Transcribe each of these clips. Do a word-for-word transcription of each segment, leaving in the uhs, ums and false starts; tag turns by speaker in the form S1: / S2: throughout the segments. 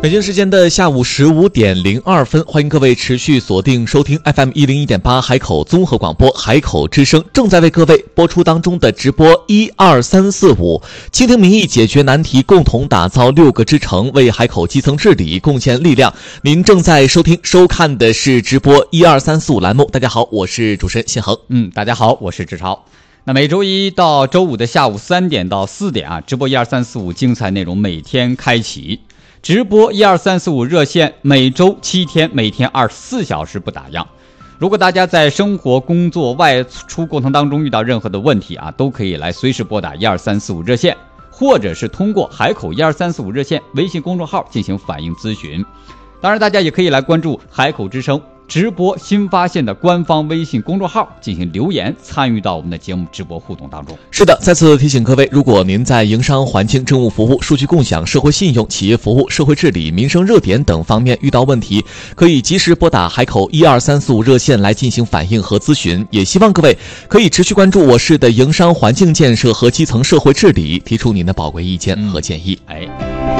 S1: 北京时间的下午十五点零二分，欢迎各位持续锁定收听 F M 一零一点八海口综合广播海口之声，正在为各位播出当中的直播一二三四五，倾听民意，解决难题，共同打造六个之城，为海口基层治理贡献力量。您正在收听收看的是直播一二三四五栏目。大家好，我是主持人信恒。
S2: 嗯，大家好，我是志超。那每周一到周五的下午三点到四点啊，直播一二三四五精彩内容每天开启。直播一二三四五热线，每周七天，每天二十四小时不打烊。如果大家在生活、工作、外出过程当中遇到任何的问题啊，都可以来随时拨打一二三四五热线，或者是通过海口一二三四五热线微信公众号进行反映咨询。当然，大家也可以来关注海口之声直播新发现的官方微信公众号进行留言，参与到我们的节目直播互动当中。
S1: 是的，再次提醒各位，如果您在营商环境、政务服务、数据共享、社会信用、企业服务、社会治理、民生热点等方面遇到问题，可以及时拨打海口一二三四五热线来进行反映和咨询。也希望各位可以持续关注我市的营商环境建设和基层社会治理，提出您的宝贵意见和建议。
S2: 嗯、哎。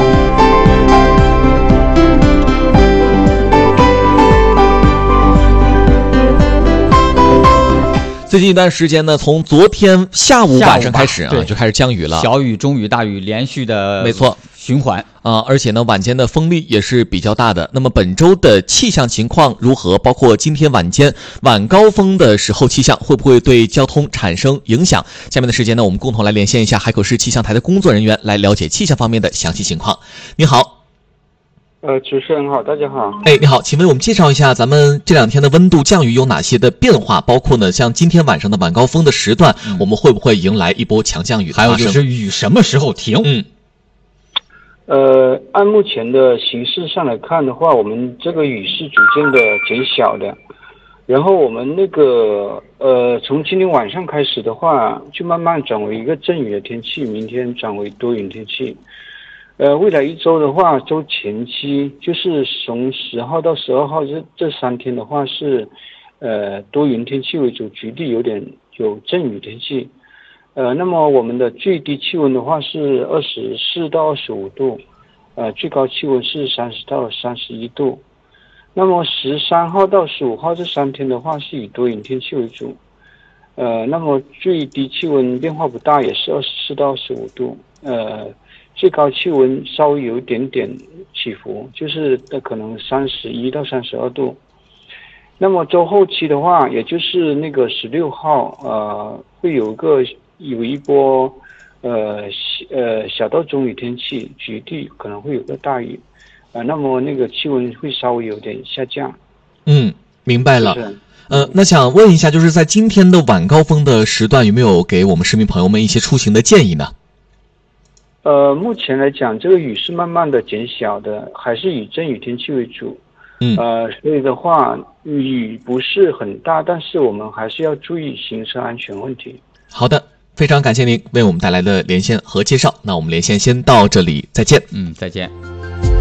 S1: 最近一段时间呢，从昨天下午晚上开始啊，就开始降雨了，
S2: 小雨、中雨、大雨连续的，
S1: 没错，
S2: 循环
S1: 啊、呃，而且呢，晚间的风力也是比较大的。那么本周的气象情况如何？包括今天晚间晚高峰的时候，气象会不会对交通产生影响？下面的时间呢，我们共同来连线一下海口市气象台的工作人员，来了解气象方面的详细情况。你好。
S3: 呃，主持人好，大家好。
S1: 哎，你好，请问我们介绍一下咱们这两天的温度降雨有哪些的变化？包括呢，像今天晚上的晚高峰的时段，嗯、我们会不会迎来一波强降雨的发生？
S2: 还有就是雨什么时候停？
S1: 嗯。
S3: 呃，按目前的形势上来看的话，我们这个雨是逐渐的减小的。然后我们那个呃，从今天晚上开始的话，就慢慢转为一个阵雨的天气，明天转为多云天气。呃，未来一周的话，周前期就是从十号到十二号这这三天的话是，呃，多云天气为主，局地有点有阵雨天气。呃，那么我们的最低气温的话是二十四到二十五度，呃，最高气温是三十到三十一度。那么十三号到十五号这三天的话是以多云天气为主，呃，那么最低气温变化不大，也是二十四到二十五度，呃。最高气温稍微有一点点起伏，就是可能三十一到三十二度。那么周后期的话，也就是那个十六号，呃，会有个有一波，呃呃小到中雨天气，局地可能会有个大雨，啊、呃，那么那个气温会稍微有点下降。
S1: 嗯，明白了。呃，那想问一下，就是在今天的晚高峰的时段，有没有给我们市民朋友们一些出行的建议呢？
S3: 呃，目前来讲，这个雨是慢慢的减小的，还是以阵雨天气为主。
S1: 嗯，
S3: 呃，所以的话，雨不是很大，但是我们还是要注意行车安全问题。
S1: 好的，非常感谢您为我们带来的连线和介绍。那我们连线先到这里，再见。
S2: 嗯，再见。